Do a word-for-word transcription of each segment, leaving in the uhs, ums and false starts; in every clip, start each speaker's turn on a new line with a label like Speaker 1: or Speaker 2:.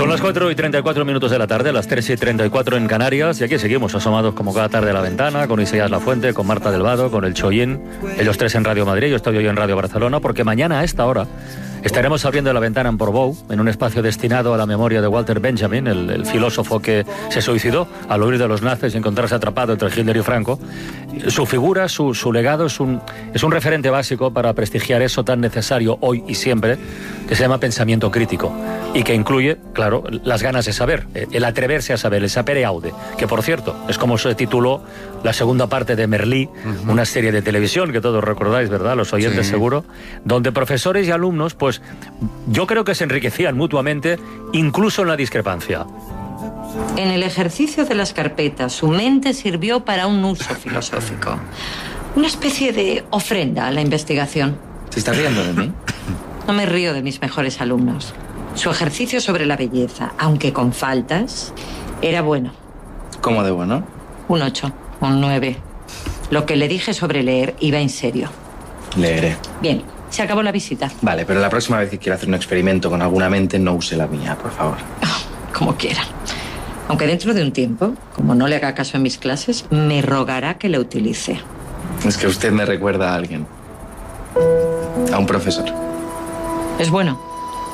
Speaker 1: las cuatro y treinta y cuatro minutos de la tarde, las tres y treinta y cuatro en Canarias, y aquí seguimos asomados como cada tarde a la ventana, con Isaías Lafuente, con Marta del Vado, con el Chollín, ellos tres en Radio Madrid, yo estoy hoy en Radio Barcelona, porque mañana a esta hora estaremos abriendo la ventana en Portbou, en un espacio destinado a la memoria de Walter Benjamin, el, el filósofo que se suicidó al huir de los nazis y encontrarse atrapado entre Hitler y Franco. Su figura, su, su legado es un, es un referente básico para prestigiar eso tan necesario hoy y siempre, que se llama pensamiento crítico, y que incluye, claro, las ganas de saber, el atreverse a saber, el sapere aude, que por cierto, es como se tituló la segunda parte de Merlí, uh-huh. una serie de televisión que todos recordáis, ¿verdad? Los oyentes sí. seguro, donde profesores y alumnos, pues yo creo que se enriquecían mutuamente, incluso en la discrepancia.
Speaker 2: En el ejercicio de las carpetas, su mente sirvió para un uso filosófico, una especie de ofrenda a la investigación.
Speaker 3: ¿Se está riendo de mí?
Speaker 2: No me río de mis mejores alumnos. Su ejercicio sobre la belleza, aunque con faltas, era bueno.
Speaker 3: ¿Cómo de bueno?
Speaker 2: Un ocho, un nueve. Lo que le dije sobre leer iba en serio.
Speaker 3: Leeré.
Speaker 2: Bien, se acabó la visita.
Speaker 3: Vale, pero la próxima vez que quiera hacer un experimento con alguna mente, no use la mía, por favor.
Speaker 2: Oh, como quiera. Aunque dentro de un tiempo, como no le haga caso en mis clases, me rogará que la utilice.
Speaker 3: Es que usted me recuerda a alguien. A un profesor.
Speaker 2: Es bueno.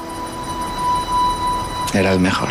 Speaker 3: Era el mejor.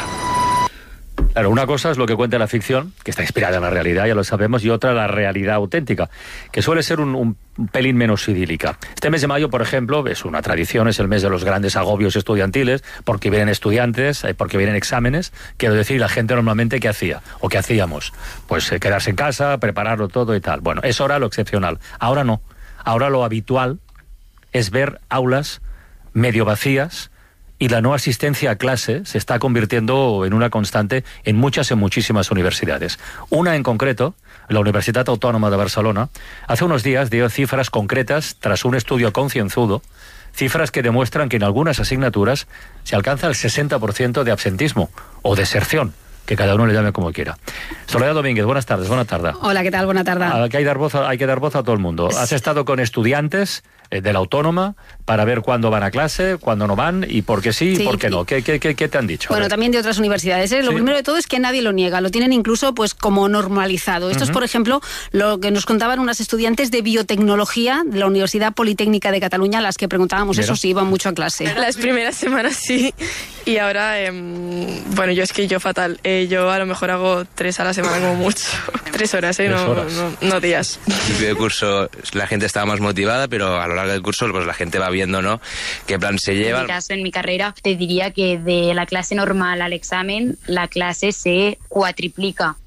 Speaker 1: Claro, una cosa es lo que cuenta la ficción, que está inspirada en la realidad, ya lo sabemos, y otra la realidad auténtica, que suele ser un, un pelín menos idílica. Este mes de mayo, por ejemplo, es una tradición, es el mes de los grandes agobios estudiantiles, porque vienen estudiantes, porque vienen exámenes. Quiero decir, la gente normalmente, ¿qué hacía? ¿O qué hacíamos? Pues eh, quedarse en casa, prepararlo todo y tal. Bueno, eso era lo excepcional. Ahora no. Ahora lo habitual es ver aulas medio vacías, y la no asistencia a clase se está convirtiendo en una constante en muchas y muchísimas universidades. Una en concreto, la Universitat Autónoma de Barcelona, hace unos días dio cifras concretas tras un estudio concienzudo, cifras que demuestran que en algunas asignaturas se alcanza el sesenta por ciento de absentismo o deserción, que cada uno le llame como quiera. Soledad Domínguez, buenas tardes, buena tarde.
Speaker 4: Hola, ¿qué tal? Buena tarde.
Speaker 1: Hay que dar voz a, hay que dar voz a todo el mundo. Has estado con estudiantes eh, de la Autónoma para ver cuándo van a clase, cuándo no van, y por qué sí, sí y por qué no. ¿Qué, qué, qué, qué te han dicho?
Speaker 4: Bueno, también de otras universidades. ¿eh? Lo ¿Sí? primero de todo es que nadie lo niega, lo tienen incluso pues como normalizado. Esto uh-huh. es, por ejemplo, lo que nos contaban unas estudiantes de biotecnología de la Universidad Politécnica de Cataluña, a las que preguntábamos Mira. eso si iban mucho a clase.
Speaker 5: Las primeras semanas sí, y ahora, eh, bueno, yo es que yo fatal. Eh, yo a lo mejor hago tres a la semana como mucho. Tres horas, ¿eh? No,
Speaker 1: horas.
Speaker 5: no, no días.
Speaker 6: Al principio del curso la gente estaba más motivada, pero a lo largo del curso pues la gente va viendo, ¿no?, qué plan se lleva.
Speaker 7: En mi caso, en mi carrera, te diría que de la clase normal al examen, la clase se cuatriplica.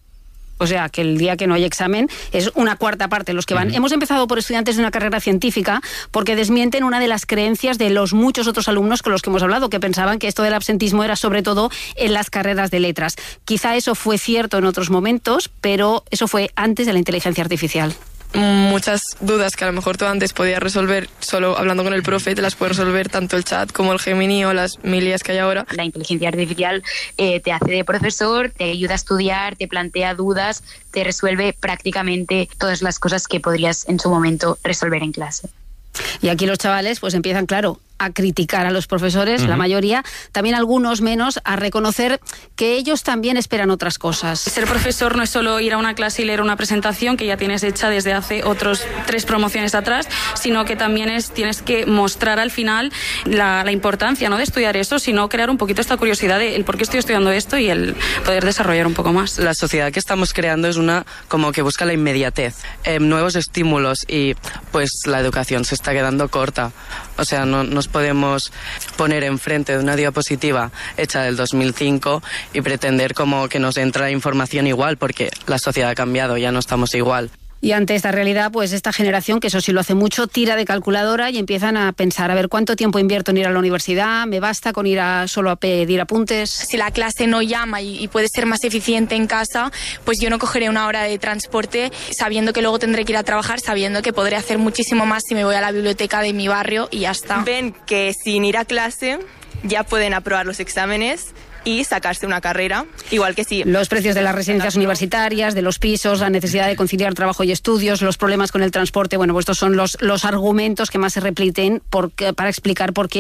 Speaker 4: O sea, que el día que no hay examen es una cuarta parte los que van. Uh-huh. Hemos empezado por estudiantes de una carrera científica porque desmienten una de las creencias de los muchos otros alumnos con los que hemos hablado, que pensaban que esto del absentismo era sobre todo en las carreras de letras. Quizá eso fue cierto en otros momentos, pero eso fue antes de la inteligencia artificial.
Speaker 5: Muchas dudas que a lo mejor tú antes podías resolver solo hablando con el profe, te las puede resolver tanto el chat como el Gemini o las mil I As que hay ahora.
Speaker 7: La inteligencia artificial eh, te hace de profesor, te ayuda a estudiar, te plantea dudas, te resuelve prácticamente todas las cosas que podrías en su momento resolver en clase.
Speaker 4: Y aquí los chavales pues empiezan, claro, a criticar a los profesores, uh-huh. la mayoría, también algunos menos, a reconocer que ellos también esperan otras cosas.
Speaker 8: Ser profesor no es solo ir a una clase y leer una presentación que ya tienes hecha desde hace otros tres promociones atrás, sino que también es, tienes que mostrar al final la, la importancia, no de estudiar eso, sino crear un poquito esta curiosidad de el por qué estoy estudiando esto y el poder desarrollar un poco más.
Speaker 9: La sociedad que estamos creando es una como que busca la inmediatez, eh, nuevos estímulos, y pues la educación se está quedando corta. O sea, no nos podemos poner enfrente de una diapositiva hecha del dos mil cinco y pretender como que nos entra la información igual, porque la sociedad ha cambiado, ya no estamos igual.
Speaker 4: Y ante esta realidad, pues esta generación, que eso sí lo hace mucho, tira de calculadora y empiezan a pensar, a ver, ¿cuánto tiempo invierto en ir a la universidad? ¿Me basta con ir a solo a pedir apuntes?
Speaker 10: Si la clase no llama y, y puede ser más eficiente en casa, pues yo no cogeré una hora de transporte sabiendo que luego tendré que ir a trabajar, sabiendo que podré hacer muchísimo más si me voy a la biblioteca de mi barrio y ya está.
Speaker 11: Ven que sin ir a clase ya pueden aprobar los exámenes y sacarse una carrera, igual que sí.
Speaker 4: Los precios de las residencias universitarias, de los pisos, la necesidad de conciliar trabajo y estudios, los problemas con el transporte, bueno, pues estos son los, los argumentos que más se repiten por, para explicar por qué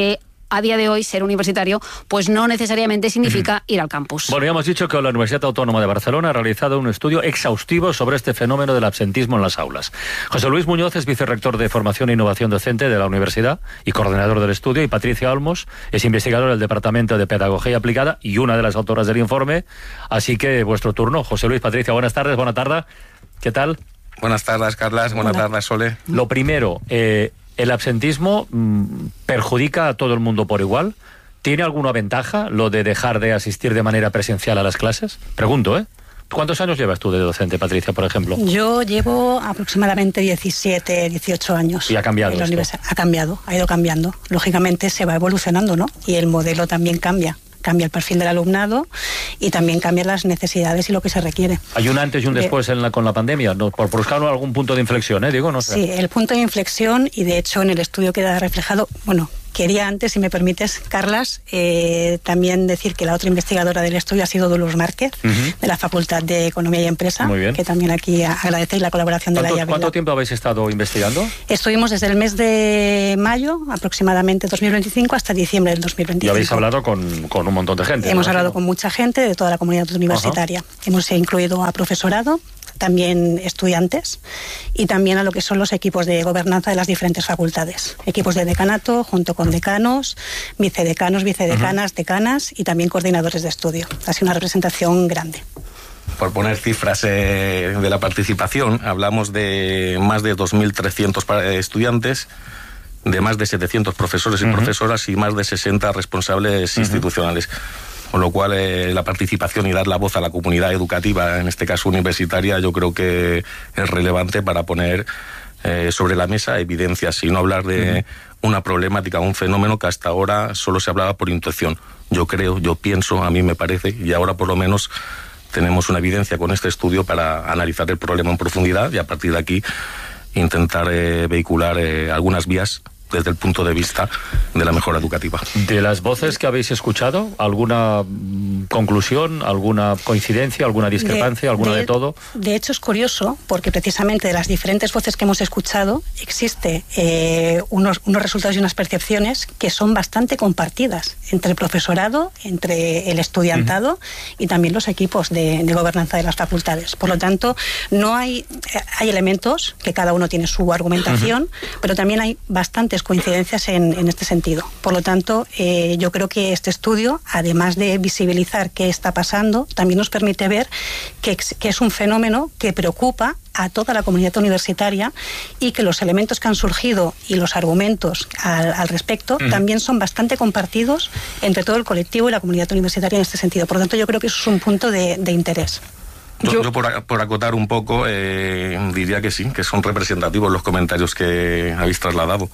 Speaker 4: a día de hoy ser universitario pues no necesariamente significa ir al campus.
Speaker 1: Bueno, ya hemos dicho que la Universidad Autónoma de Barcelona ha realizado un estudio exhaustivo sobre este fenómeno del absentismo en las aulas. José Luis Muñoz es vicerrector de Formación e Innovación Docente de la universidad y coordinador del estudio, y Patricia Olmos es investigadora del Departamento de Pedagogía Aplicada y una de las autoras del informe. Así que vuestro turno. José Luis, Patricia, buenas tardes, buena tarde. ¿Qué tal?
Speaker 12: Buenas tardes, Carlas. Buenas
Speaker 1: Hola.
Speaker 12: tardes, Sole.
Speaker 1: Lo primero, eh, ¿el absentismo mmm, perjudica a todo el mundo por igual? ¿Tiene alguna ventaja lo de dejar de asistir de manera presencial a las clases? Pregunto, ¿eh? ¿Cuántos años llevas tú de docente, Patricia, por ejemplo?
Speaker 13: Yo llevo aproximadamente diecisiete, dieciocho años.
Speaker 1: ¿Y ha cambiado
Speaker 13: en la
Speaker 1: esto?
Speaker 13: universidad. Ha cambiado, ha ido cambiando. Lógicamente se va evolucionando, ¿no? Y el modelo también cambia. Cambia el perfil del alumnado y también cambian las necesidades y lo que se requiere.
Speaker 1: ¿Hay un antes y un después en la, con la pandemia? No, por buscar algún punto de inflexión, ¿eh? Digo, no sé.
Speaker 13: Sí, el punto de inflexión, y de hecho en el estudio queda reflejado, bueno, quería antes, si me permites, Carlas, eh, también decir que la otra investigadora del estudio ha sido Dolores Márquez, uh-huh. de la Facultad de Economía y Empresa,
Speaker 1: Muy bien.
Speaker 13: que también aquí agradecéis la colaboración de la
Speaker 1: ¿Cuánto,
Speaker 13: I A B.
Speaker 1: ¿Cuánto tiempo habéis estado investigando?
Speaker 13: Estuvimos desde el mes de mayo, aproximadamente dos mil veinticinco, hasta diciembre del dos mil veinticinco.
Speaker 1: Y habéis hablado con, con un montón de gente.
Speaker 13: Hemos
Speaker 1: ¿no?
Speaker 13: hablado con mucha gente de toda la comunidad universitaria. Uh-huh. Hemos incluido a profesorado, también estudiantes y también a lo que son los equipos de gobernanza de las diferentes facultades. Equipos de decanato, junto con decanos, vicedecanos, vicedecanas, uh-huh. decanas y también coordinadores de estudio. Ha sido una representación grande.
Speaker 12: Por poner cifras eh, de la participación, hablamos de más de dos mil trescientos estudiantes, de más de setecientos profesores y uh-huh. profesoras y más de sesenta responsables uh-huh. institucionales. Con lo cual, eh, la participación y dar la voz a la comunidad educativa, en este caso universitaria, yo creo que es relevante para poner eh, sobre la mesa evidencias y no hablar de uh-huh. una problemática, un fenómeno que hasta ahora solo se hablaba por intuición. Yo creo, yo pienso, a mí me parece, y ahora por lo menos tenemos una evidencia con este estudio para analizar el problema en profundidad y a partir de aquí intentar eh, vehicular eh, algunas vías desde el punto de vista de la mejora educativa.
Speaker 1: De las voces que habéis escuchado, ¿alguna conclusión, alguna coincidencia, alguna discrepancia, de, alguna de, de todo?
Speaker 13: De hecho es curioso, porque precisamente de las diferentes voces que hemos escuchado, existe eh, unos, unos resultados y unas percepciones que son bastante compartidas entre el profesorado, entre el estudiantado uh-huh. y también los equipos de, de gobernanza de las facultades. Por lo tanto, no hay, hay elementos que cada uno tiene su argumentación, uh-huh. pero también hay bastantes coincidencias en, en este sentido. Por lo tanto, eh, yo creo que este estudio, además de visibilizar qué está pasando, también nos permite ver que, que es un fenómeno que preocupa a toda la comunidad universitaria y que los elementos que han surgido y los argumentos al, al respecto uh-huh. también son bastante compartidos entre todo el colectivo y la comunidad universitaria en este sentido. Por lo tanto, yo creo que eso es un punto de, de interés.
Speaker 12: Yo, yo, yo por, por acotar un poco, eh, diría que sí, que son representativos los comentarios que habéis trasladado.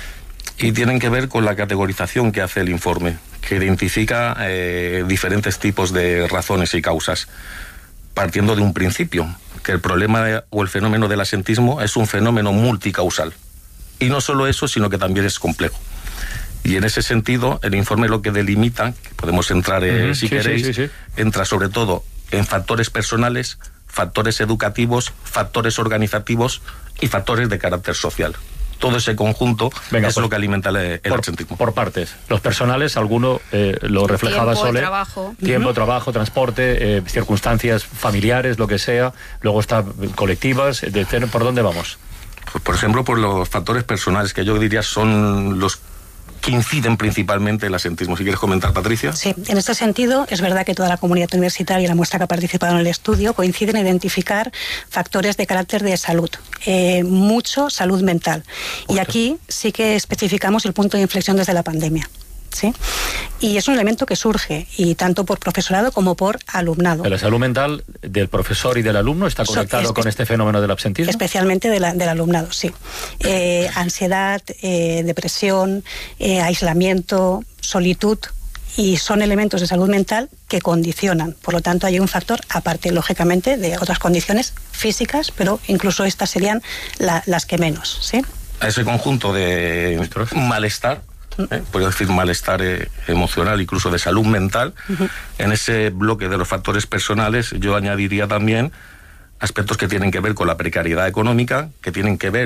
Speaker 12: Y tienen que ver con la categorización que hace el informe, que identifica eh, diferentes tipos de razones y causas, partiendo de un principio, que el problema de, o el fenómeno del absentismo es un fenómeno multicausal. Y no solo eso, sino que también es complejo. Y en ese sentido, el informe lo que delimita, que podemos entrar eh, uh-huh, si sí, queréis, sí, sí, sí. entra sobre todo en factores personales, factores educativos, factores organizativos y factores de carácter social. Todo ese conjunto Venga, es pues, lo que alimenta el, el
Speaker 1: por,
Speaker 12: absentismo.
Speaker 1: Por partes. Los personales, alguno eh, lo reflejaba
Speaker 4: Tiempo,
Speaker 1: Sole.
Speaker 4: Trabajo.
Speaker 1: Tiempo,
Speaker 4: uh-huh.
Speaker 1: trabajo, transporte, eh, circunstancias familiares, lo que sea. Luego está colectivas. De, ¿Por dónde vamos?
Speaker 12: Pues, por ejemplo, por los factores personales, que yo diría son los que inciden principalmente en el absentismo. Si quieres comentar, Patricia.
Speaker 13: Sí, en este sentido es verdad que toda la comunidad universitaria y la muestra que ha participado en el estudio coinciden en identificar factores de carácter de salud, eh, mucho salud mental. Justo. Y aquí sí que especificamos el punto de inflexión desde la pandemia. ¿Sí? Y es un elemento que surge, y tanto por profesorado como por alumnado.
Speaker 1: ¿La salud mental del profesor y del alumno está conectado so, con este fenómeno del absentismo?
Speaker 13: Especialmente de la, del alumnado, sí. Eh, ansiedad, eh, depresión, eh, aislamiento, solitud, y son elementos de salud mental que condicionan. Por lo tanto, hay un factor, aparte, lógicamente, de otras condiciones físicas, pero incluso estas serían la, las que menos, ¿sí?
Speaker 12: A ese conjunto de ¿Nuestros? malestar, ¿Eh? puedo decir malestar eh, emocional, incluso de salud mental, uh-huh. en ese bloque de los factores personales yo añadiría también aspectos que tienen que ver con la precariedad económica, que tienen que ver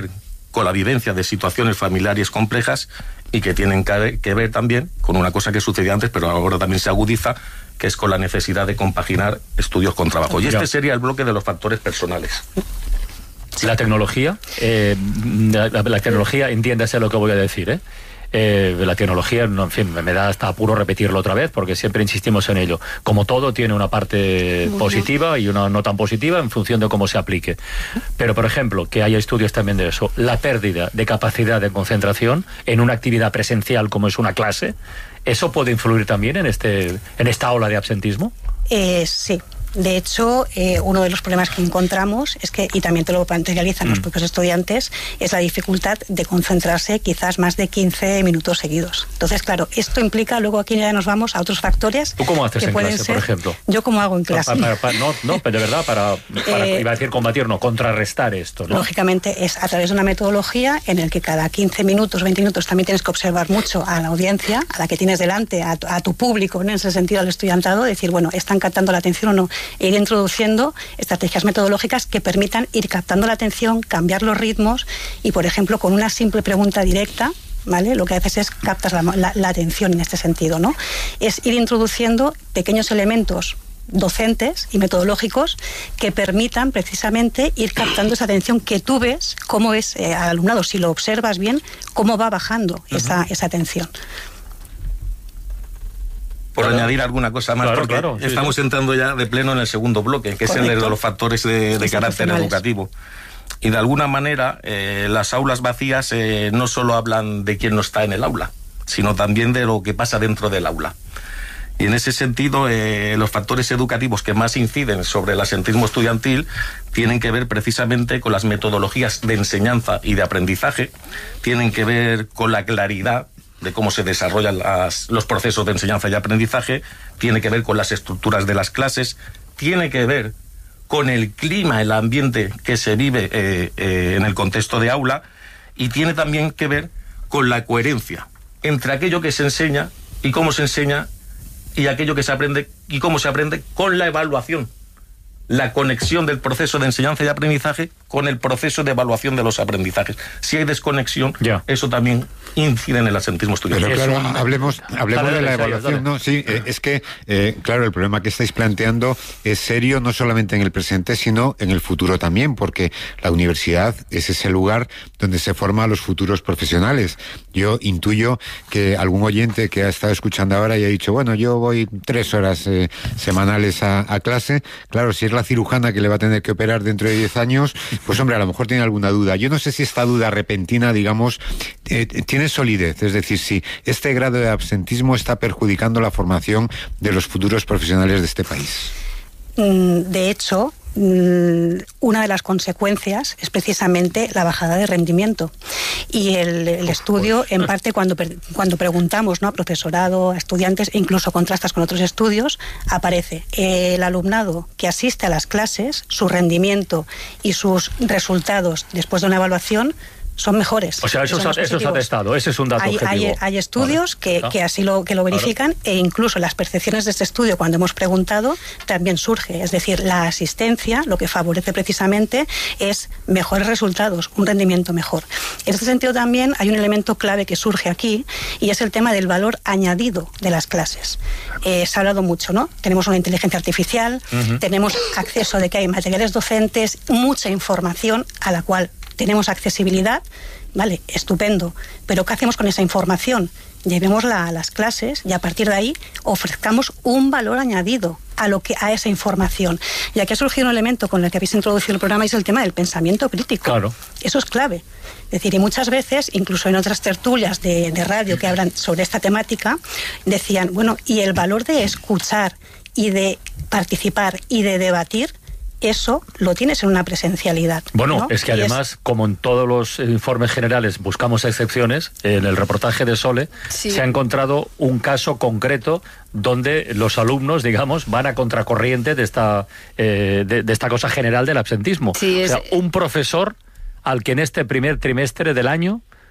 Speaker 12: con la vivencia de situaciones familiares complejas y que tienen que ver también con una cosa que sucedía antes, pero ahora también se agudiza, que es con la necesidad de compaginar estudios con trabajo. Y este sería el bloque de los factores personales.
Speaker 1: La tecnología, eh, la, la tecnología, entiéndase lo que voy a decir, ¿eh? Eh, la tecnología, no, en fin, me da hasta apuro repetirlo otra vez porque siempre insistimos en ello. Como todo, tiene una parte positiva y una no tan positiva en función de cómo se aplique. Pero, por ejemplo, que haya estudios también de eso, la pérdida de capacidad de concentración en una actividad presencial como es una clase, ¿eso puede influir también en, este, en esta ola de absentismo? Eh, sí. De hecho, eh, uno de los problemas que encontramos es que, y también te lo materializan mm. los propios estudiantes, es la dificultad de concentrarse quizás más de quince minutos seguidos. Entonces, claro, esto implica, luego aquí ya nos vamos a otros factores. ¿Tú cómo haces
Speaker 12: que
Speaker 1: en
Speaker 12: pueden
Speaker 1: clase,
Speaker 12: ser,
Speaker 1: por ejemplo?
Speaker 12: Yo cómo hago en clase.
Speaker 1: Para, para, para, no, no, pero de verdad, para, para
Speaker 12: eh,
Speaker 1: iba a decir combatir, no, contrarrestar esto, ¿no?
Speaker 13: Lógicamente es a través de una metodología en el que cada quince minutos, veinte minutos también tienes que observar mucho a la audiencia, a la que tienes delante, a tu, a tu público, ¿no? En ese sentido al estudiantado, decir, bueno, ¿están captando la atención o no? E ir introduciendo estrategias metodológicas que permitan ir captando la atención, cambiar los ritmos y, por ejemplo, con una simple pregunta directa, ¿vale? Lo que haces es captar la, la, la atención en este sentido, ¿no? Es ir introduciendo pequeños elementos docentes y metodológicos que permitan precisamente ir captando esa atención que tú ves, cómo es eh, al alumnado, si lo observas bien, cómo va bajando uh-huh. esa, esa atención.
Speaker 12: Por claro. añadir alguna cosa más,
Speaker 1: claro,
Speaker 12: porque
Speaker 1: claro, sí,
Speaker 12: estamos sí. entrando ya de pleno en el segundo bloque, que Correcto. es el de los factores de, de carácter educativo. Y de alguna manera, eh, las aulas vacías eh, no solo hablan de quién no está en el aula, sino también de lo que pasa dentro del aula. Y en ese sentido, eh, los factores educativos que más inciden sobre el absentismo estudiantil tienen que ver precisamente con las metodologías de enseñanza y de aprendizaje, tienen que ver con la claridad de cómo se desarrollan las, los procesos de enseñanza y aprendizaje, tiene que ver con las estructuras de las clases, tiene que ver con el clima, el ambiente que se vive eh, eh, en el contexto de aula, y tiene también que ver con la coherencia entre aquello que se enseña y cómo se enseña y aquello que se aprende y cómo se aprende con la evaluación. La conexión del proceso de enseñanza y aprendizaje con el proceso de evaluación de los aprendizajes. Si hay desconexión, yeah. eso también incide en el absentismo estudiantil.
Speaker 14: Pero claro, hablemos, hablemos dale, de la evaluación, dale. ¿no? Sí, eh, es que, eh, claro, el problema que estáis planteando es serio no solamente en el presente, sino en el futuro también, porque la universidad es ese lugar donde se forman los futuros profesionales. Yo intuyo que algún oyente que ha estado escuchando ahora y ha dicho, bueno, yo voy tres horas eh, semanales a, a clase, claro, si es la cirujana que le va a tener que operar dentro de diez años, pues hombre, a lo mejor tiene alguna duda. Yo no sé si esta duda repentina, digamos, eh, tiene solidez, es decir, si este grado de absentismo está perjudicando la formación de los futuros profesionales de este país.
Speaker 13: De hecho, una de las consecuencias es precisamente la bajada de rendimiento. Y el, el estudio, en parte, cuando, cuando preguntamos, ¿no?, a profesorado, a estudiantes, e incluso contrastas con otros estudios, aparece el alumnado que asiste a las clases, su rendimiento y sus resultados después de una evaluación son mejores.
Speaker 1: O sea, eso, es, eso es atestado, ese es un dato
Speaker 13: hay,
Speaker 1: objetivo.
Speaker 13: Hay, hay estudios vale. que, que así lo, que lo verifican, claro. E incluso las percepciones de este estudio, cuando hemos preguntado, también surge. Es decir, la asistencia lo que favorece precisamente es mejores resultados, un rendimiento mejor. En este sentido también hay un elemento clave que surge aquí, y es el tema del valor añadido de las clases. Eh, se ha hablado mucho, ¿no? Tenemos una inteligencia artificial, uh-huh. tenemos acceso de que hay materiales docentes, mucha información a la cual tenemos accesibilidad, vale, estupendo, pero ¿qué hacemos con esa información? Llevémosla a las clases y a partir de ahí ofrezcamos un valor añadido a lo que a esa información. Y aquí ha surgido un elemento con el que habéis introducido el programa, y es el tema del pensamiento crítico.
Speaker 1: Claro.
Speaker 13: Eso es clave. Es decir, y muchas veces, incluso en otras tertulias de, de radio que hablan sobre esta temática, decían, bueno, y el valor de escuchar y de participar y de debatir, eso lo tienes en una presencialidad.
Speaker 1: Bueno,
Speaker 13: ¿no?
Speaker 1: es que además, es... como en todos los informes generales buscamos excepciones, en el reportaje de Sole sí. se ha encontrado un caso concreto donde los alumnos, digamos, van a contracorriente de esta, eh, de, de esta cosa general del absentismo. Sí, o sea, es... un profesor al que en este primer trimestre del año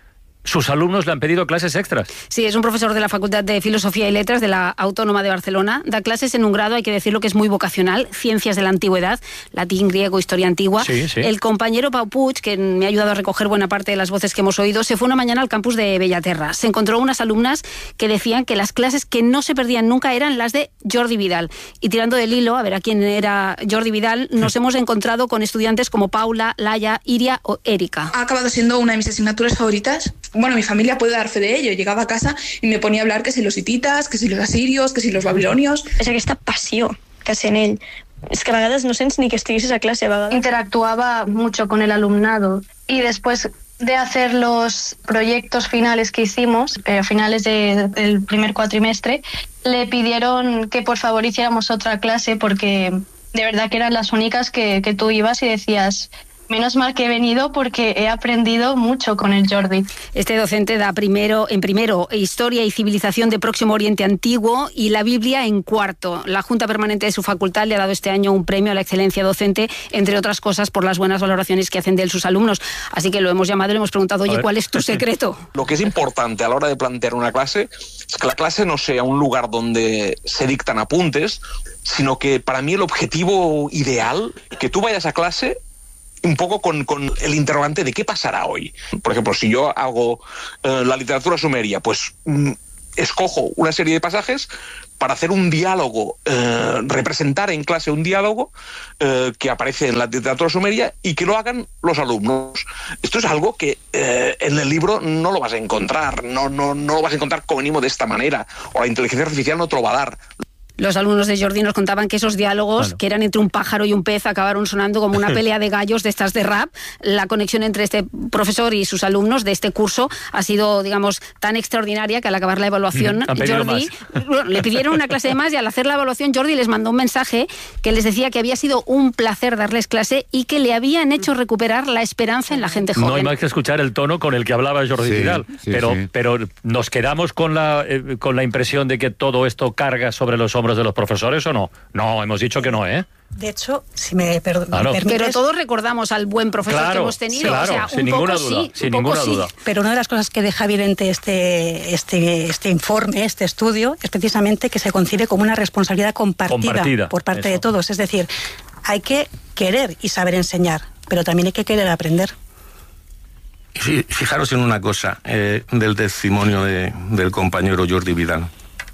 Speaker 1: sus alumnos le han pedido clases extras.
Speaker 4: Sí, es un profesor de la Facultad de Filosofía y Letras de la Autónoma de Barcelona. Da clases en un grado, hay que decirlo, que es muy vocacional, Ciencias de la Antigüedad, latín, griego, historia antigua.
Speaker 1: Sí, sí.
Speaker 4: El compañero Pau Puig, que me ha ayudado a recoger buena parte de las voces que hemos oído, se fue una mañana al campus de Bellaterra. Se encontró unas alumnas que decían que las clases que no se perdían nunca eran las de Jordi Vidal. Y tirando del hilo, a ver a quién era Jordi Vidal, nos hemos encontrado con estudiantes como Paula, Laia, Iria o Erika.
Speaker 15: Ha acabado siendo una de mis asignaturas favoritas. Bueno, mi familia puede dar fe de ello. Llegaba a casa i me ponia a hablar que si los hititas, que si los asirios, que si los babilonios.
Speaker 16: És aquesta passió que sent ell. És que a vegades no sents ni que estiguis a clase. A vegades. Interactuaba mucho con el alumnado y después de hacer los proyectos finales que hicimos, eh, a finales de, del primer cuatrimestre, le pidieron que por favor hiciéramos otra clase porque de verdad que eran las únicas que, que tú ibas y decías... Menos mal que he venido porque he aprendido mucho con el Jordi.
Speaker 4: Este docente da primero, en primero Historia y Civilización de Próximo Oriente Antiguo y la Biblia en cuarto. La Junta Permanente de su facultad le ha dado este año un premio a la excelencia docente, entre otras cosas por las buenas valoraciones que hacen de él sus alumnos. Así que lo hemos llamado y le hemos preguntado, oye, ¿cuál es tu secreto?
Speaker 17: Lo que es importante a la hora de plantear una clase es que la clase no sea un lugar donde se dictan apuntes, sino que para mí el objetivo ideal, que tú vayas a clase un poco con, con el interrogante de qué pasará hoy. Por ejemplo, si yo hago eh, la literatura sumeria, pues mm, escojo una serie de pasajes para hacer un diálogo, eh, representar en clase un diálogo eh, que aparece en la literatura sumeria y que lo hagan los alumnos. Esto es algo que eh, en el libro no lo vas a encontrar, no, no, no lo vas a encontrar como mínimo de esta manera, o la inteligencia artificial no te lo va a dar.
Speaker 4: Los alumnos de Jordi nos contaban que esos diálogos, bueno, que eran entre un pájaro y un pez, acabaron sonando como una pelea de gallos de estas de rap. La conexión entre este profesor y sus alumnos de este curso ha sido, digamos, tan extraordinaria que al acabar la evaluación, Jordi, bueno, le pidieron una clase de más y al hacer la evaluación Jordi les mandó un mensaje que les decía que había sido un placer darles clase y que le habían hecho recuperar la esperanza en la gente joven.
Speaker 1: No hay más que escuchar el tono con el que hablaba Jordi sí, Vidal, sí, pero, sí. pero nos quedamos con la, eh, con la impresión de que todo esto carga sobre los hombros de los profesores o no? No, hemos dicho que no, ¿eh?
Speaker 13: De hecho, si me, per
Speaker 1: claro.
Speaker 13: me permites...
Speaker 4: Pero todos recordamos al buen profesor
Speaker 1: claro,
Speaker 4: que hemos tenido.
Speaker 1: Claro,
Speaker 4: o sea,
Speaker 1: sin
Speaker 4: un
Speaker 1: ninguna
Speaker 4: poco
Speaker 1: duda,
Speaker 4: sí,
Speaker 1: sin
Speaker 4: un
Speaker 1: ninguna
Speaker 4: poco
Speaker 1: duda.
Speaker 4: Sí.
Speaker 13: Pero una de las cosas que deja evidente este, este, este informe, este estudio, es precisamente que se concibe como una responsabilidad compartida,
Speaker 1: compartida
Speaker 13: por parte
Speaker 1: eso.
Speaker 13: de todos. Es decir, hay que querer y saber enseñar, pero también hay que querer aprender.
Speaker 12: Fijaros en una cosa eh, del testimonio de, del compañero Jordi Vidal,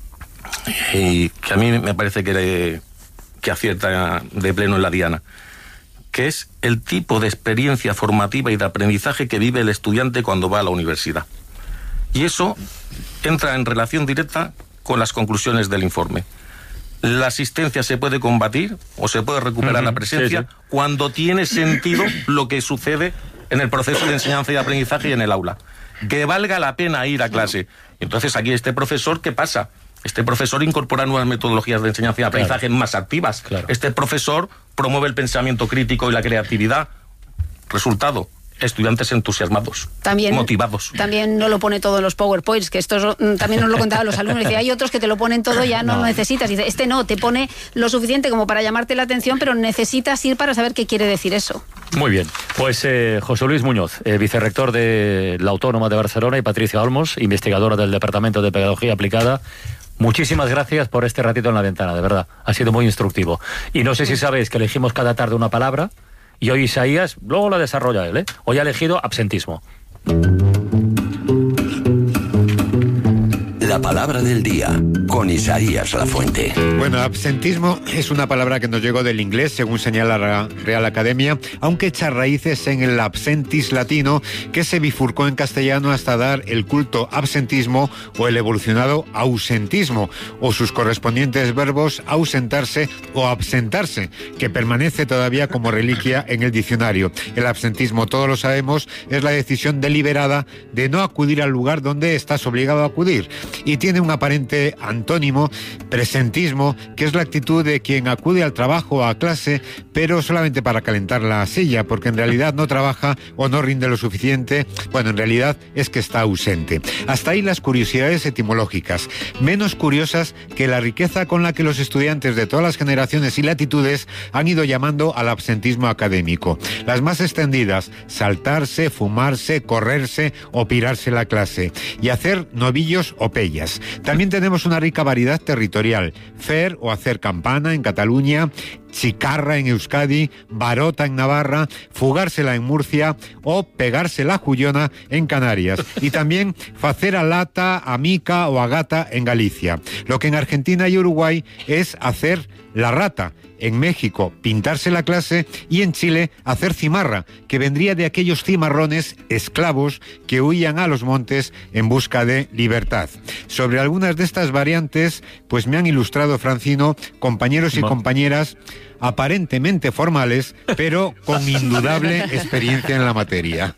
Speaker 12: y que a mí me parece que, que acierta de pleno en la diana, que es el tipo de experiencia formativa y de aprendizaje que vive el estudiante cuando va a la universidad. Y eso entra en relación directa con las conclusiones del informe. La asistencia se puede combatir o se puede recuperar uh-huh. la presencia sí, sí. cuando tiene sentido lo que sucede en el proceso de enseñanza y aprendizaje y en el aula. Que valga la pena ir a clase. Entonces aquí este profesor, ¿qué pasa? Este profesor incorpora nuevas metodologías de enseñanza y aprendizaje claro. más activas. Claro. Este profesor promueve el pensamiento crítico y la creatividad. Resultado, estudiantes entusiasmados,
Speaker 4: también,
Speaker 12: motivados.
Speaker 4: También no lo pone todo en los PowerPoints, que esto también nos lo contaban los alumnos. Dice, hay otros que te lo ponen todo, ya no, no lo necesitas. Dice, este no, te pone lo suficiente como para llamarte la atención, pero necesitas ir para saber qué quiere decir eso.
Speaker 1: Muy bien. Pues eh, José Luis Muñoz, eh, vicerrector de la Autónoma de Barcelona, y Patricia Olmos, investigadora del Departamento de Pedagogía Aplicada. Muchísimas gracias por este ratito en la ventana, de verdad. Ha sido muy instructivo. Y no sé si sabéis que elegimos cada tarde una palabra, y hoy Isaías, luego la desarrolla él, ¿eh? Hoy ha elegido absentismo.
Speaker 18: La palabra del día, con Isaías Lafuente.
Speaker 14: Bueno, absentismo es una palabra que nos llegó del inglés, según señala la Real Academia, aunque echa raíces en el absentis latino, que se bifurcó en castellano hasta dar el culto absentismo o el evolucionado ausentismo, o sus correspondientes verbos ausentarse o absentarse, que permanece todavía como reliquia en el diccionario. El absentismo, todos lo sabemos, es la decisión deliberada de no acudir al lugar donde estás obligado a acudir. y tiene un aparente antónimo, presentismo, que es la actitud de quien acude al trabajo o a clase, pero solamente para calentar la silla, porque en realidad no trabaja o no rinde lo suficiente. Bueno, en realidad es que está ausente. Hasta ahí las curiosidades etimológicas, menos curiosas que la riqueza con la que los estudiantes de todas las generaciones y latitudes han ido llamando al absentismo académico. Las más extendidas: saltarse, fumarse, correrse o pirarse la clase, y hacer novillos o pellas. También tenemos una rica variedad territorial: fer o hacer campana en Cataluña, chicarra en Euskadi, barota en Navarra, fugársela en Murcia o pegarse la jullona en Canarias. Y también facer a lata, a mica o a gata en Galicia. Lo que en Argentina y Uruguay es hacer la rata. En México, pintarse la clase, y en Chile, hacer cimarra, que vendría de aquellos cimarrones esclavos que huían a los montes en busca de libertad. Sobre algunas de estas variantes, pues me han ilustrado, Francino, compañeros y compañeras aparentemente formales, pero con indudable experiencia en la materia.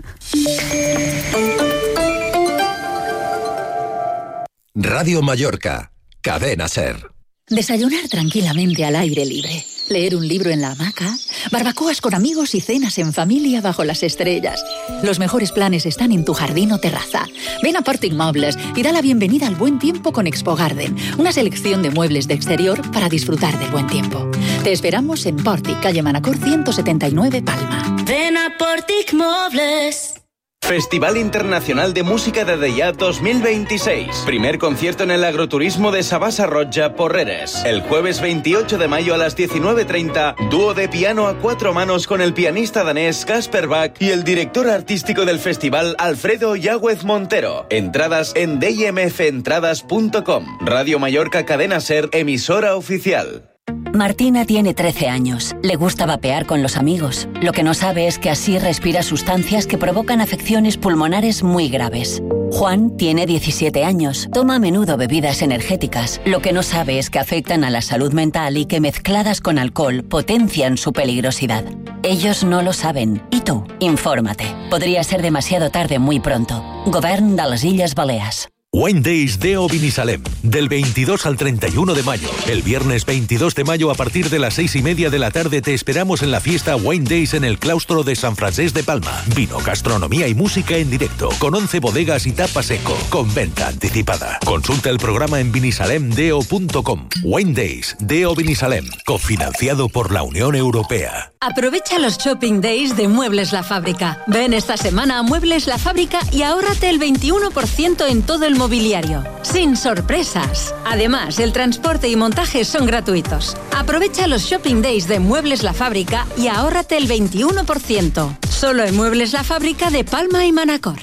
Speaker 18: Radio Mallorca, Cadena SER.
Speaker 19: Desayunar tranquilamente al aire libre, leer un libro en la hamaca, barbacoas con amigos y cenas en familia bajo las estrellas. Los mejores planes están en tu jardín o terraza. Ven a Portic Mobles y da la bienvenida al buen tiempo con Expo Garden, una selección de muebles de exterior para disfrutar del buen tiempo. Te esperamos en Portic, calle Manacor ciento setenta y nueve, Palma.
Speaker 20: Ven a Portic Mobles. Festival Internacional de Música de Deià dos mil veintiséis. Primer concierto en el agroturismo de Sabasa Roja, Porreres. El jueves veintiocho de mayo a las diecinueve treinta, dúo de piano a cuatro manos con el pianista danés Kasper Bach y el director artístico del festival, Alfredo Yáguez Montero. Entradas en d m f entradas punto com. Radio Mallorca, Cadena SER, emisora oficial.
Speaker 21: Martina tiene trece años. Le gusta vapear con los amigos. Lo que no sabe es que así respira sustancias que provocan afecciones pulmonares muy graves. Juan tiene diecisiete años. Toma a menudo bebidas energéticas. Lo que no sabe es que afectan a la salud mental y que mezcladas con alcohol potencian su peligrosidad. Ellos no lo saben. ¿Y tú? Infórmate. Podría ser demasiado tarde muy pronto. Govern de les Illes Balears.
Speaker 22: Wine Days Deo Binissalem, del veintidós al treinta y uno de mayo. El viernes veintidós de mayo a partir de las seis y media de la tarde te esperamos en la fiesta Wine Days en el claustro de San Francesc de Palma. Vino, gastronomía y música en directo, con once bodegas y tapa seco, con venta anticipada. Consulta el programa en binissalem deo punto com. Wine Days Deo Binissalem, cofinanciado por la Unión Europea.
Speaker 23: Aprovecha los Shopping Days de Muebles La Fábrica. Ven esta semana a Muebles La Fábrica y ahórrate el veintiuno por ciento en todo el mobiliario, sin sorpresas. Además, el transporte y montaje son gratuitos. Aprovecha los Shopping Days de Muebles La Fábrica y ahórrate el veintiuno por ciento. Solo en Muebles La Fábrica de Palma y Manacor.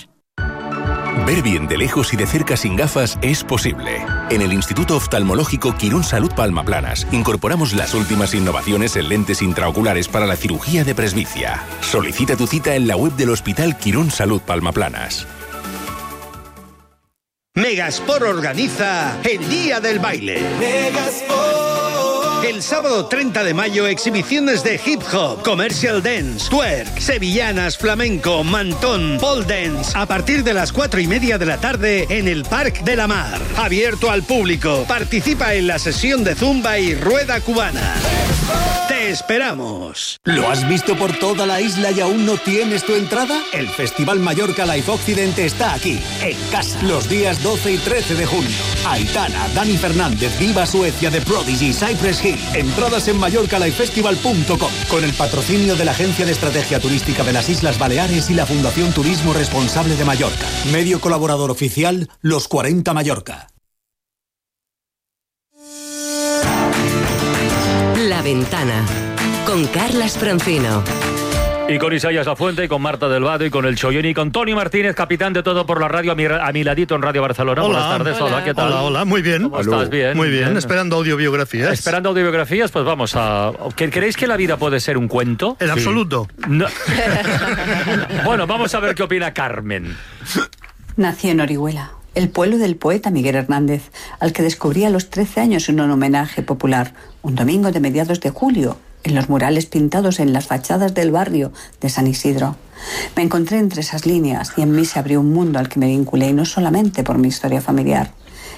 Speaker 24: Ver bien de lejos y de cerca sin gafas es posible. En el Instituto Oftalmológico Quirón Salud Palma Planas incorporamos las últimas innovaciones en lentes intraoculares para la cirugía de presbicia. Solicita tu cita en la web del Hospital Quirón Salud Palma Planas.
Speaker 25: Megasport organiza el Día del Baile. Megasport. El sábado treinta de mayo, exhibiciones de hip hop, commercial dance, twerk, sevillanas, flamenco, mantón, pole dance, a partir de las cuatro y media de la tarde en el Parc de la Mar. Abierto al público. Participa en la sesión de zumba y rueda cubana. ¡Te esperamos!
Speaker 26: ¿Lo has visto por toda la isla y aún no tienes tu entrada? El Festival Mallorca Live Occidente está aquí, en casa, los días doce y trece de junio. Aitana, Dani Fernández, Viva Suecia, The Prodigy, Cypress Hill. Entradas en mallorca live festival punto com, con el patrocinio de la Agencia de Estrategia Turística de las Islas Baleares y la Fundación Turismo Responsable de Mallorca. Medio colaborador oficial, Los cuarenta Mallorca.
Speaker 27: La Ventana, con Carlas Francino.
Speaker 1: Y con Isaías Lafuente, y con Marta del Vado, y con el Chollón, y con Toni Martínez, capitán de Todo por la Radio, a mi, a mi ladito en Radio Barcelona.
Speaker 28: Hola.
Speaker 1: Buenas tardes, hola. hola, ¿qué tal?
Speaker 28: Hola, hola, muy bien.
Speaker 1: ¿Cómo Aló. estás? Bien.
Speaker 28: Muy bien, bien, esperando audiobiografías.
Speaker 1: Esperando audiobiografías, pues vamos a... ¿Creéis que la vida puede ser un cuento?
Speaker 28: En sí. absoluto.
Speaker 1: No. Bueno, vamos a ver qué opina Carmen.
Speaker 29: Nació en Orihuela, el pueblo del poeta Miguel Hernández, al que descubrí a los trece años en un homenaje popular, un domingo de mediados de julio, en los murales pintados en las fachadas del barrio de San Isidro. Me encontré entre esas líneas y en mí se abrió un mundo al que me vinculé, y no solamente por mi historia familiar,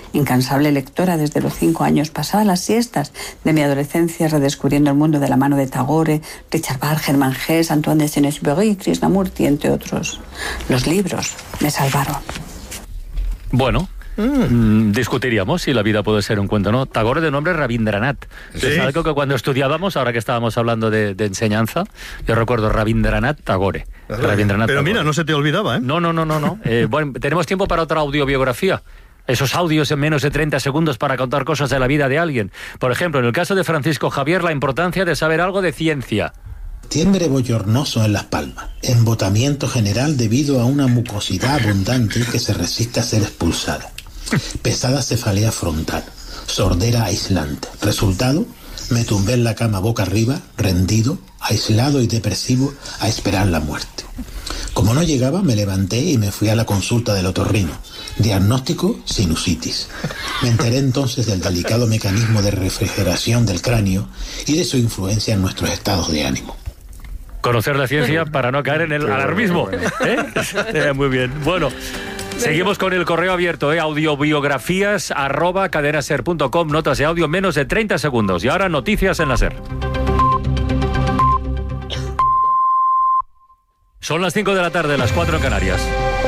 Speaker 29: Incansable lectora desde los cinco años, pasaba las siestas de mi adolescencia redescubriendo el mundo de la mano de Tagore, Richard Bach, Germán Hesse, Antoine de Saint-Exupéry, Krishnamurti, entre otros. Los libros me salvaron.
Speaker 1: Bueno, mm. discutiríamos si la vida puede ser un cuento o no. Tagore de nombre Rabindranath. ¿Sí? Es algo que cuando estudiábamos, ahora que estábamos hablando de, de enseñanza, yo recuerdo Rabindranath Tagore. Rabindranath
Speaker 28: Pero
Speaker 1: Tagore.
Speaker 28: Mira, no se te olvidaba, ¿eh?
Speaker 1: No, no, no, no. no. Eh, bueno, tenemos tiempo para otra audiobiografía. Esos audios en menos de treinta segundos para contar cosas de la vida de alguien. Por ejemplo, en el caso de Francisco Javier, la importancia de saber algo de ciencia.
Speaker 2: Septiembre bochornoso en Las Palmas. Embotamiento general debido a una mucosidad abundante que se resiste a ser expulsada. Pesada cefalea frontal. Sordera aislante. Resultado, me tumbé en la cama boca arriba, rendido, aislado y depresivo, a esperar la muerte. Como no llegaba, me levanté y me fui a la consulta del otorrino. Diagnóstico, sinusitis. Me enteré entonces del delicado mecanismo de refrigeración del cráneo y de su influencia en nuestros estados de ánimo.
Speaker 1: Conocer la ciencia para no caer en el alarmismo. ¿Eh? Eh, muy bien. Bueno, seguimos con el correo abierto, ¿eh? audiobiografías arroba cadenaser punto com, notas de audio menos de treinta segundos. Y ahora noticias en la SER. Son las cinco de la tarde, las cuatro en Canarias.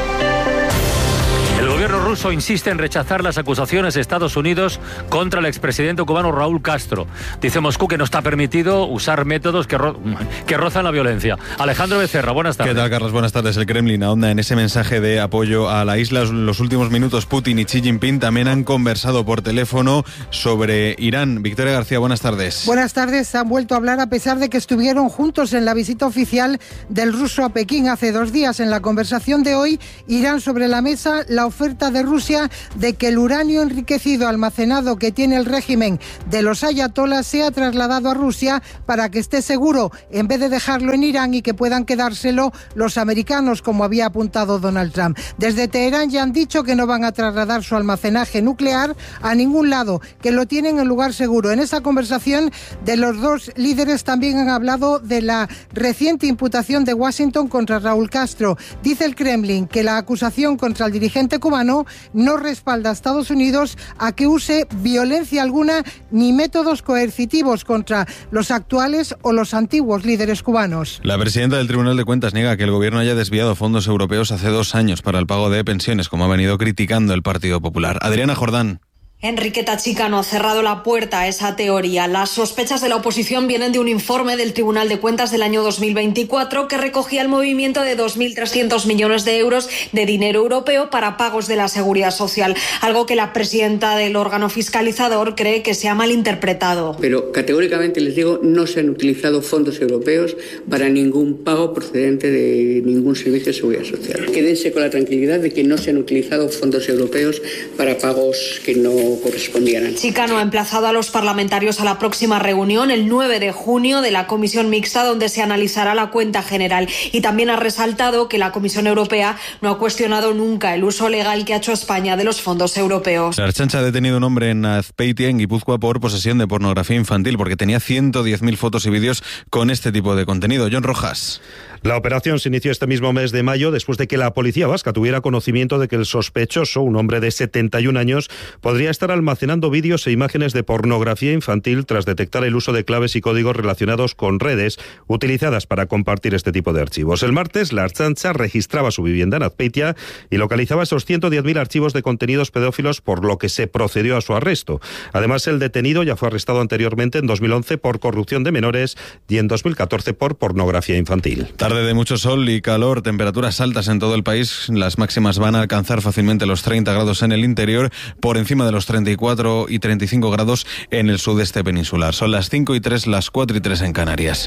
Speaker 1: El gobierno ruso insiste en rechazar las acusaciones de Estados Unidos contra el expresidente cubano Raúl Castro. Dice Moscú que no está permitido usar métodos que, ro que rozan la violencia. Alejandro Becerra, buenas tardes.
Speaker 3: ¿Qué tal, Carlos? Buenas tardes. El Kremlin ahonda en ese mensaje de apoyo a la isla. En los últimos minutos, Putin y Xi Jinping también han conversado por teléfono sobre Irán. Victoria García, buenas tardes.
Speaker 5: Buenas tardes. Han vuelto a hablar a pesar de que estuvieron juntos en la visita oficial del ruso a Pekín hace dos días. En la conversación de hoy, Irán sobre la mesa la oferta de Rusia de que el uranio enriquecido almacenado que tiene el régimen de los ayatolas sea trasladado a Rusia para que esté seguro en vez de dejarlo en Irán y que puedan quedárselo los americanos, como había apuntado Donald Trump. Desde Teherán ya han dicho que no van a trasladar su almacenaje nuclear a ningún lado, que lo tienen en lugar seguro. En esa conversación de los dos líderes también han hablado de la reciente imputación de Washington contra Raúl Castro. Dice el Kremlin que la acusación contra el dirigente cubano no respalda a Estados Unidos a que use violencia alguna ni métodos coercitivos contra los actuales o los antiguos líderes cubanos.
Speaker 3: La presidenta del Tribunal de Cuentas niega que el gobierno haya desviado fondos europeos hace dos años para el pago de pensiones, como ha venido criticando el Partido Popular. Adriana Jordán.
Speaker 6: Enriqueta Chicano ha cerrado la puerta a esa teoría. Las sospechas de la oposición vienen de un informe del Tribunal de Cuentas del año dos mil veinticuatro que recogía el movimiento de dos mil trescientos millones de euros de dinero europeo para pagos de la Seguridad Social, algo que la presidenta del órgano fiscalizador cree que se ha malinterpretado.
Speaker 7: Pero categóricamente les digo, no se han utilizado fondos europeos para ningún pago procedente de ningún servicio de Seguridad Social. Quédense con la tranquilidad de que no se han utilizado fondos europeos para pagos que no correspondieran.
Speaker 6: Chicano ha emplazado a los parlamentarios a la próxima reunión, el nueve de junio, de la Comisión Mixta, donde se analizará la cuenta general. Y también ha resaltado que la Comisión Europea no ha cuestionado nunca el uso legal que ha hecho España de los fondos europeos.
Speaker 3: La Ertzaintza ha detenido a un hombre en Azpeitia, en Guipúzcoa, por posesión de pornografía infantil, porque tenía ciento diez mil fotos y vídeos con este tipo de contenido. John Rojas.
Speaker 8: La operación se inició este mismo mes de mayo después de que la policía vasca tuviera conocimiento de que el sospechoso, un hombre de setenta y un años, podría estar almacenando vídeos e imágenes de pornografía infantil tras detectar el uso de claves y códigos relacionados con redes utilizadas para compartir este tipo de archivos. El martes, la Ertzaintza registraba su vivienda en Azpeitia y localizaba esos ciento diez mil archivos de contenidos pedófilos, por lo que se procedió a su arresto. Además, el detenido ya fue arrestado anteriormente en dos mil once por corrupción de menores y en dos mil catorce por pornografía infantil.
Speaker 3: Tarde de mucho sol y calor, temperaturas altas en todo el país. Las máximas van a alcanzar fácilmente los treinta grados en el interior, por encima de los treinta y cuatro y treinta y cinco grados en el sudeste peninsular. Son las cinco y tres, las cuatro y tres en Canarias.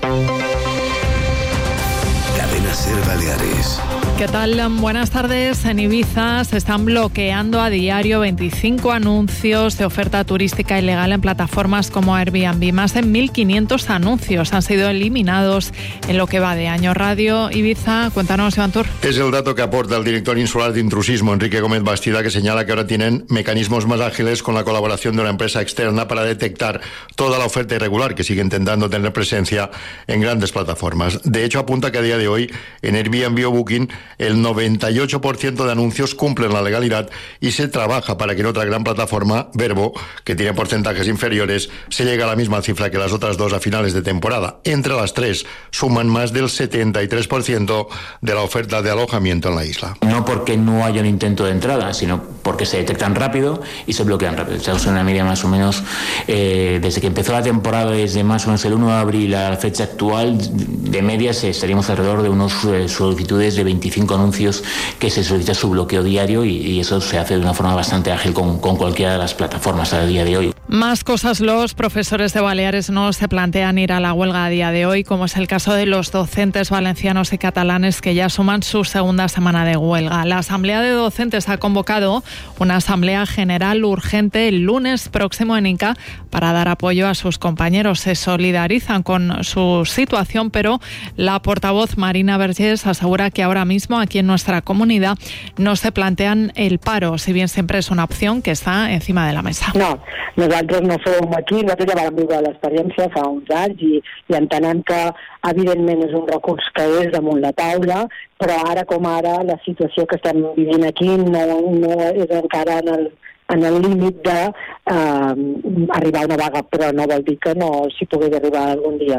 Speaker 24: Cadena SER Baleares.
Speaker 9: ¿Qué tal? Buenas tardes. En Ibiza se están bloqueando a diario veinticinco anuncios de oferta turística ilegal en plataformas como Airbnb. Más de mil quinientos anuncios han sido eliminados en lo que va de año. Radio Ibiza, cuéntanos, Iván Tur.
Speaker 10: Es el dato que aporta el director insular de intrusismo, Enrique Gómez Bastida, que señala que ahora tienen mecanismos más ágiles con la colaboración de una empresa externa para detectar toda la oferta irregular que sigue intentando tener presencia en grandes plataformas. De hecho, apunta que a día de hoy en Airbnb o Booking el noventa y ocho por ciento de anuncios cumplen la legalidad y se trabaja para que en otra gran plataforma, Verbo, que tiene porcentajes inferiores, se llegue a la misma cifra que las otras dos a finales de temporada. Entre las tres suman más del setenta y tres por ciento de la oferta de alojamiento en la isla.
Speaker 4: No porque no haya un intento de entrada, sino porque se detectan rápido y se bloquean rápido. Estamos en una media más o menos, eh, desde que empezó la temporada, desde más o menos el uno de abril a la fecha actual, de media estaríamos alrededor de unos eh, solicitudes de veinticinco anuncios que se solicita su bloqueo diario y, y eso se hace de una forma bastante ágil con, con cualquiera de las plataformas a día de hoy.
Speaker 9: Más cosas, los profesores de Baleares no se plantean ir a la huelga a día de hoy, como es el caso de los docentes valencianos y catalanes que ya suman su segunda semana de huelga. La Asamblea de Docentes ha convocado una asamblea general urgente el lunes próximo en Inca para dar apoyo a sus compañeros. Se solidarizan con su situación, pero la portavoz Marina Vergés asegura que ahora mismo aquí en nuestra comunidad no se plantean el paro, si bien siempre és una opció que està encima de la mesa.
Speaker 11: No, nosaltres no som aquí, nosaltres ja vam viure l'experiència fa uns anys i, i entenem que evidentment és un recurs que és damunt la taula, però ara com ara la situació que estem vivint aquí no, no és encara en el en el límit de eh, arribar a una vaga, però no vol dir que no s'hi pugui arribar algun dia.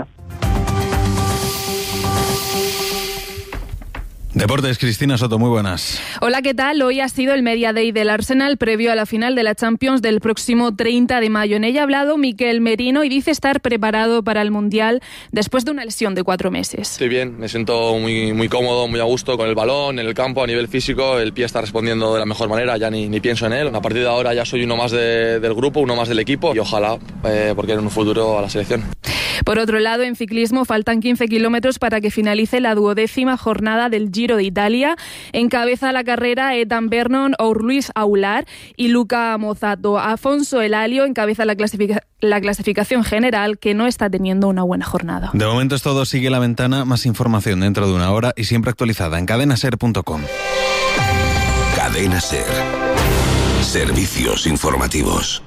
Speaker 3: Deportes, Cristina Soto, muy buenas.
Speaker 12: Hola, ¿qué tal? Hoy ha sido el Media Day del Arsenal previo a la final de la Champions del próximo treinta de mayo. En ella ha hablado Mikel Merino y dice estar preparado para el Mundial después de una lesión de cuatro meses.
Speaker 13: Estoy bien, me siento muy, muy cómodo, muy a gusto con el balón, en el campo, a nivel físico. El pie está respondiendo de la mejor manera, ya ni, ni pienso en él. A partir de ahora ya soy uno más de, del grupo, uno más del equipo y ojalá, eh, porque en un futuro a la selección.
Speaker 12: Por otro lado, en ciclismo faltan quince kilómetros para que finalice la duodécima jornada del Giro de Italia. Encabeza la carrera Ethan Vernon o Luis Aular y Luca Mozato. Afonso Elalio encabeza la, clasifica- la clasificación general, que no está teniendo una buena jornada.
Speaker 3: De momento es todo. Sigue La Ventana. Más información dentro de una hora y siempre actualizada en cadena ser punto com.
Speaker 24: Cadena Ser. Servicios informativos.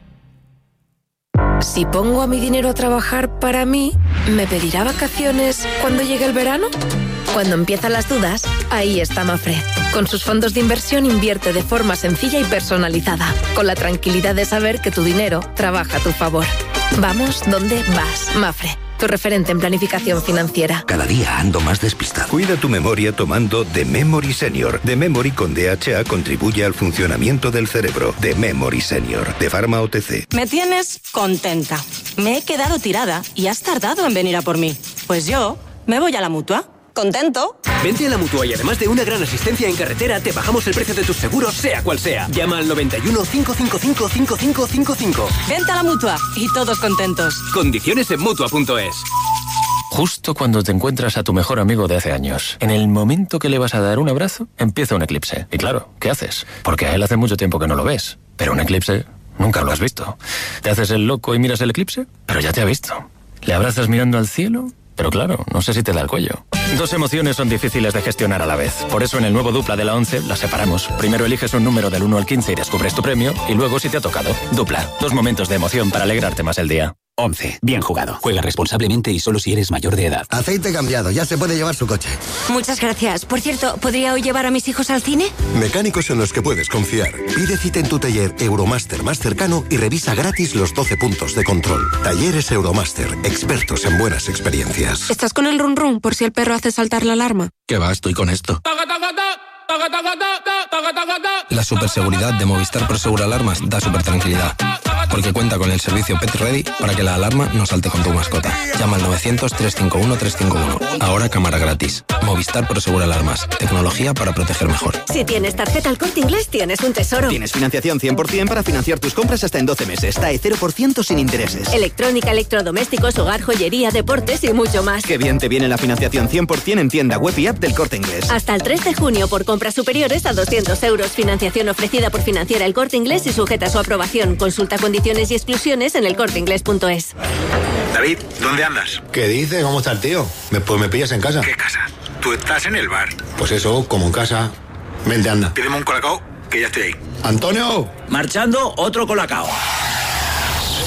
Speaker 14: Si pongo a mi dinero a trabajar para mí, ¿me pedirá vacaciones cuando llegue el verano? Cuando empiezan las dudas, ahí está Mafre. Con sus fondos de inversión invierte de forma sencilla y personalizada, con la tranquilidad de saber que tu dinero trabaja a tu favor. Vamos donde vas, Mafre. Tu referente en planificación financiera.
Speaker 24: Cada día ando más despistado. Cuida tu memoria tomando The Memory Senior. The Memory con D H A contribuye al funcionamiento del cerebro. The Memory Senior, de Pharma O T C.
Speaker 15: Me tienes contenta. Me he quedado tirada y has tardado en venir a por mí. Pues yo me voy a la Mutua. ¿Contento?
Speaker 16: Vente a la Mutua y además de una gran asistencia en carretera, te bajamos el precio de tus seguros, sea cual sea. Llama al noventa y uno, cinco cinco cinco, cinco cinco cinco cinco.
Speaker 15: Vente a la Mutua y todos contentos.
Speaker 16: Condiciones en Mutua punto es.
Speaker 17: Justo cuando te encuentras a tu mejor amigo de hace años, en el momento que le vas a dar un abrazo, empieza un eclipse. Y claro, ¿qué haces? Porque a él hace mucho tiempo que no lo ves. Pero un eclipse nunca lo has visto. Te haces el loco y miras el eclipse, pero ya te ha visto. Le abrazas mirando al cielo, pero claro, no sé si te da el cuello. Dos emociones son difíciles de gestionar a la vez. Por eso en el nuevo Dupla de la once las separamos. Primero eliges un número del uno al quince y descubres tu premio, y luego si te ha tocado. Dupla, dos momentos de emoción para alegrarte más el día.
Speaker 18: once. Bien jugado. Juega responsablemente y solo si eres mayor de edad.
Speaker 30: Aceite cambiado, ya se puede llevar su coche.
Speaker 31: Muchas gracias. Por cierto, ¿podría hoy llevar a mis hijos al cine?
Speaker 30: Mecánicos en los que puedes confiar. Pide cita en tu taller Euromaster más cercano y revisa gratis los doce puntos de control. Talleres Euromaster, expertos en buenas experiencias.
Speaker 31: ¿Estás con el run run por si el perro hace saltar la alarma?
Speaker 30: ¿Qué va? Estoy con esto.
Speaker 32: La superseguridad de Movistar Prosegura Alarmas da super tranquilidad, porque cuenta con el servicio Pet Ready para que la alarma no salte con tu mascota. Llama al novecientos, trescientos cincuenta y uno, trescientos cincuenta y uno. Ahora cámara gratis. Movistar Prosegura Alarmas. Tecnología para proteger mejor.
Speaker 31: Si tienes tarjeta El Corte Inglés, tienes un tesoro.
Speaker 32: Tienes financiación cien por ciento para financiar tus compras hasta en doce meses. T A E cero por ciento sin intereses.
Speaker 31: Electrónica, electrodomésticos, hogar, joyería, deportes y mucho más.
Speaker 32: Qué bien te viene la financiación cien por ciento en tienda web y app del Corte Inglés.
Speaker 31: Hasta el tres de junio por compras superiores a doscientos euros. Financiación ofrecida por Financiera El Corte Inglés y sujeta a su aprobación. Consulta condiciones y exclusiones en elcorteinglés punto es.
Speaker 33: David, ¿dónde andas?
Speaker 30: ¿Qué dices? ¿Cómo está el tío? Me, pues me pillas en casa.
Speaker 33: ¿Qué casa? Tú estás en el bar.
Speaker 30: Pues eso, como en casa. Vente, anda.
Speaker 33: Pídeme un colacao, que ya estoy ahí.
Speaker 30: ¡Antonio!
Speaker 34: Marchando, otro colacao.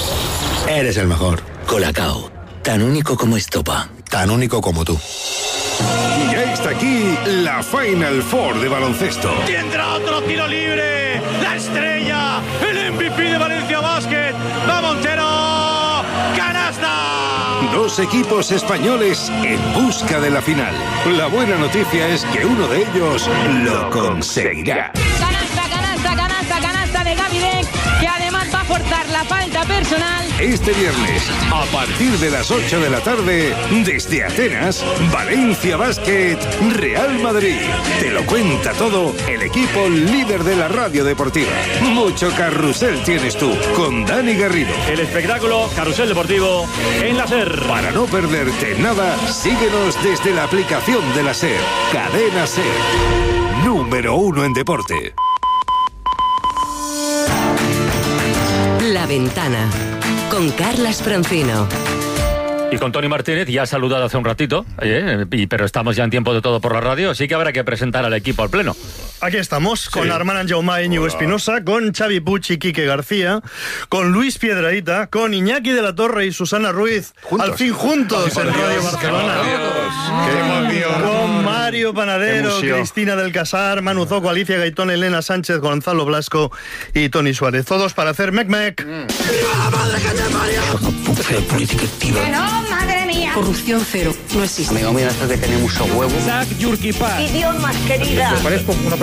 Speaker 30: Eres el mejor.
Speaker 34: Colacao, tan único como estopa.
Speaker 30: Tan único como tú.
Speaker 1: Ya está aquí la Final Four de baloncesto.
Speaker 2: Tendrá otro tiro libre. La estrella, el M V P de Valencia Basket. Va Montero. ¡Canasta!
Speaker 1: Dos equipos españoles en busca de la final. La buena noticia es que uno de ellos lo conseguirá.
Speaker 5: Canasta, canasta, canasta, canasta de Gavidec, que además va a forzar la falta personal.
Speaker 1: Este viernes, a partir de las ocho de la tarde, desde Atenas, Valencia Basket, Real Madrid. Te lo cuenta todo el equipo líder de la radio deportiva. Mucho carrusel tienes tú, con Dani Garrido.
Speaker 7: El espectáculo Carrusel Deportivo en la SER.
Speaker 1: Para no perderte nada, síguenos desde la aplicación de la SER. Cadena SER. Número uno en deporte.
Speaker 19: La Ventana, con Carlas Francino. Y con Tony Martínez, ya ha saludado hace un ratito, ¿eh? y, pero estamos ya en tiempo de todo por la radio, así que habrá que presentar al equipo al pleno.
Speaker 20: Aquí estamos,
Speaker 19: Sí.
Speaker 20: con Armand Anjaumá y Íñigo Espinosa, con Xavi Puig y Quique García, con Luis Piedrahita, con Iñaki de la Torre y Susana Ruiz,
Speaker 10: Juntos.
Speaker 20: al fin juntos
Speaker 10: Por
Speaker 20: en
Speaker 10: Dios,
Speaker 20: Radio
Speaker 10: qué
Speaker 20: Barcelona.
Speaker 10: ¡Qué emoción!
Speaker 20: Con Mario Panadero,
Speaker 10: Emoción.
Speaker 20: Cristina del Casar, Manu Zoco, Alicia Gaitón, Elena Sánchez, Gonzalo Blasco y Tony Suárez. Todos para hacer Mec Mec.
Speaker 5: ¡No, madre mía!
Speaker 21: Corrupción cero, no existe.
Speaker 22: Amigo mío, esto que tiene mucho huevo.
Speaker 21: Zach Yurkipa.
Speaker 5: ¡Idiomas, querida!
Speaker 22: parezco una